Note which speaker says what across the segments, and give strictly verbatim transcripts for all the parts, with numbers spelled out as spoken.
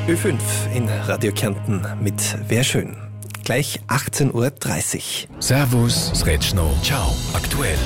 Speaker 1: Ö fünf in Radio Kärnten mit Wär schön. Gleich achtzehn Uhr dreißig.
Speaker 2: Servus, Sretschno, ciao, aktuell.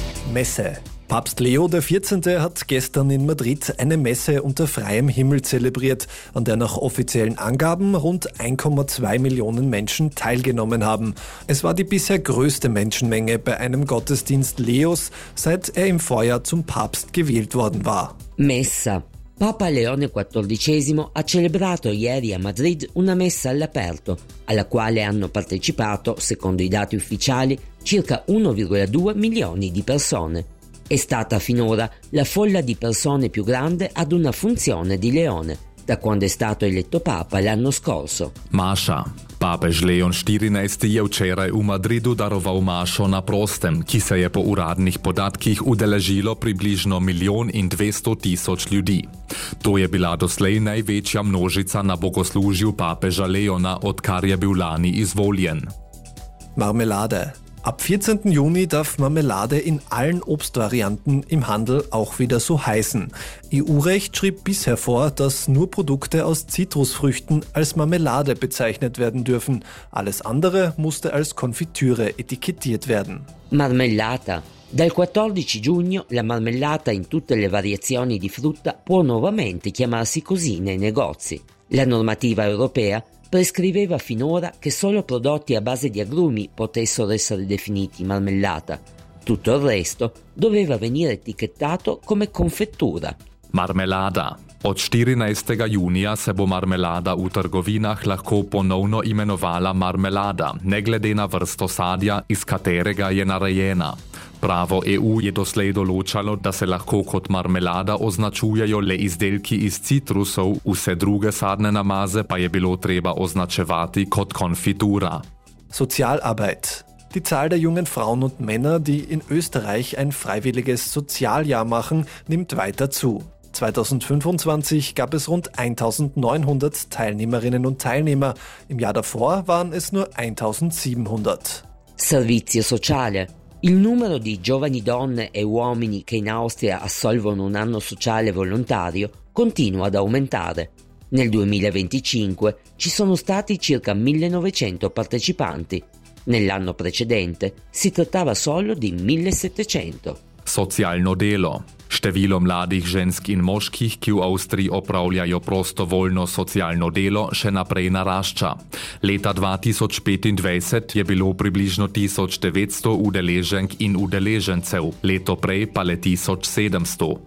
Speaker 1: Messe. Papst Leo der vierzehnte hat gestern in Madrid eine Messe unter freiem Himmel zelebriert, an der nach offiziellen Angaben rund eins Komma zwei Millionen Menschen teilgenommen haben. Es war die bisher größte Menschenmenge bei einem Gottesdienst Leos, seit er im Vorjahr zum Papst gewählt worden war.
Speaker 3: Messa. Papa Leone quattordicesimo ha celebrato ieri a Madrid una messa all'aperto, alla quale hanno partecipato, secondo i dati ufficiali, circa uno virgola due milioni di persone. È stata finora la folla di persone più grande ad una funzione di Leone, da quando è stato eletto Papa l'anno scorso.
Speaker 4: Maša. Pápež Leon štirinajsti je včeraj v Madridu daroval mašo na prostem, ki se je po uradnih podatkih udeležilo približno milijon in dvesto tisoč ljudi. To je bila doslej največja množica na bogoslužju pápeža Leona, odkar je bil lani izvoljen.
Speaker 1: Marmelade. Ab vierzehnten Juni darf Marmelade in allen Obstvarianten im Handel auch wieder so heißen. E U-Recht schrieb bisher vor, dass nur Produkte aus Zitrusfrüchten als Marmelade bezeichnet werden dürfen. Alles andere musste als Konfitüre etikettiert werden.
Speaker 3: Marmellata. Dal quattordici giugno la marmellata in tutte le variazioni di frutta può nuovamente chiamarsi così nei negozi. La normativa europea prescriveva finora che solo prodotti a base di agrumi potessero essere definiti marmellata. Tutto il resto doveva venire etichettato come konfektura.
Speaker 4: Marmelada. Od štirinajstega junija se bo marmelada v trgovinah lahko ponovno imenovala marmelada, ne glede na vrsto sadja, iz katerega je narejena. Pravo E U je doslej določalo, da se lahko kot marmelada označujejo le izdelki iz citrusov, vse druge sadne namaze pa je bilo treba označevati kot konfitura.
Speaker 1: Sozialarbeit. Die Zahl der jungen Frauen und Männer, die in Österreich ein freiwilliges Sozialjahr machen, nimmt weiter zu. zweitausendfünfundzwanzig gab es rund eintausendneunhundert Teilnehmerinnen und Teilnehmer. Im Jahr davor waren es nur eintausendsiebenhundert.
Speaker 3: Servizio sociale. Il numero di giovani donne e uomini che in Austria assolvono un anno sociale volontario continua ad aumentare. Nel duemilaventicinque ci sono stati circa millenovecento partecipanti. Nell'anno precedente si trattava solo di millesettecento.
Speaker 4: Socialno delo. Število mladih žensk in moških, ki v Avstriji opravljajo prostovoljno socialno delo, še naprej narašča. Leta dva tisoč petindvajset je bilo približno tisoč devetsto udeleženk in udeležencev, leto prej pa le tisoč sedemsto.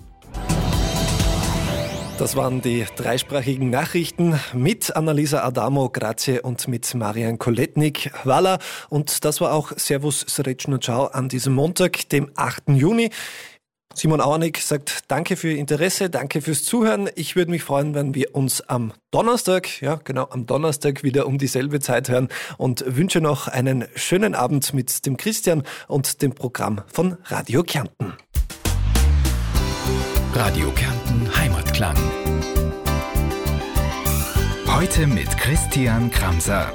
Speaker 1: Das waren die dreisprachigen Nachrichten mit Annalisa Adamo, grazie, und mit Marian Koletnik. Voilà. Und das war auch Servus, Sretschno, ciao an diesem Montag, dem achten Juni. Simon Auernick sagt danke für Ihr Interesse, danke fürs Zuhören. Ich würde mich freuen, wenn wir uns am Donnerstag, ja genau, am Donnerstag wieder um dieselbe Zeit hören, und wünsche noch einen schönen Abend mit dem Christian und dem Programm von Radio Kärnten.
Speaker 2: Radio Kärnten Heimatklang. Heute mit Christian Kramser.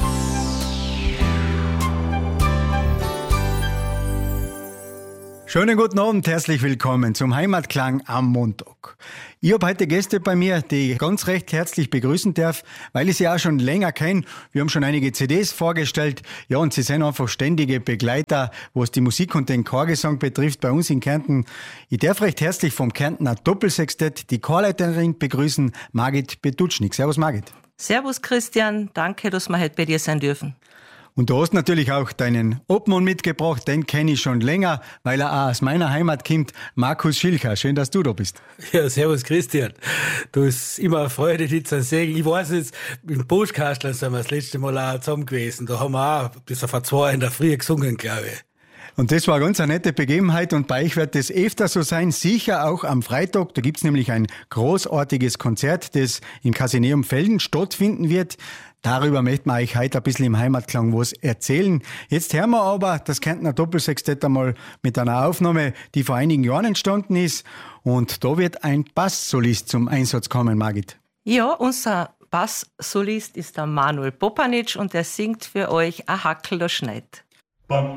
Speaker 5: Schönen guten Abend, herzlich willkommen zum Heimatklang am Montag. Ich habe heute Gäste bei mir, die ich ganz recht herzlich begrüßen darf, weil ich sie auch schon länger kenne. Wir haben schon einige C Ds vorgestellt, ja, und sie sind einfach ständige Begleiter, was die Musik und den Chorgesang betrifft bei uns in Kärnten. Ich darf recht herzlich vom Kärntner Doppelsextett die Chorleiterin begrüßen, Margit Betutschnik. Servus Margit.
Speaker 6: Servus Christian, danke, dass wir heute bei dir sein dürfen.
Speaker 5: Und du hast natürlich auch deinen Obmann mitgebracht, den kenne ich schon länger, weil er auch aus meiner Heimat kommt, Markus Schilcher. Schön, dass du da bist.
Speaker 7: Ja, servus Christian. Du, ist immer eine Freude, dich zu sehen. Ich weiß jetzt, im Postkasteln sind wir das letzte Mal auch zusammen gewesen. Da haben wir auch bis auf zwei in der Früh gesungen, glaube ich.
Speaker 5: Und das war ganz eine nette Begebenheit, und bei euch wird das öfter so sein, sicher auch am Freitag. Da gibt's nämlich ein großartiges Konzert, das im Casineum Velden stattfinden wird. Darüber möchten wir euch heute ein bisschen im Heimatklang was erzählen. Jetzt hören wir aber das Kärntner Doppelsextett einmal mit einer Aufnahme, die vor einigen Jahren entstanden ist. Und da wird ein Basssolist zum Einsatz kommen, Margit.
Speaker 6: Ja, unser Basssolist ist der Manuel Popanic, und er singt für euch A Hackel da schneit.